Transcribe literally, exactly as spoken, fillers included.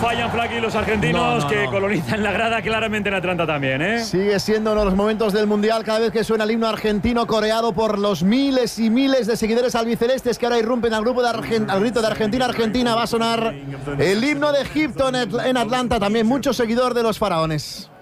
fallan, Flaky, los argentinos no, no, que no. colonizan la grada claramente en Atlanta también, ¿eh? Sigue siendo uno de los momentos del Mundial cada vez que suena el himno argentino coreado por los miles y miles de seguidores albicelestes que ahora irrumpen al grupo de Argent al grito de Argentina, Argentina. Va a sonar el himno de Egipto en, en Atlanta, también mucho seguidor de los faraones.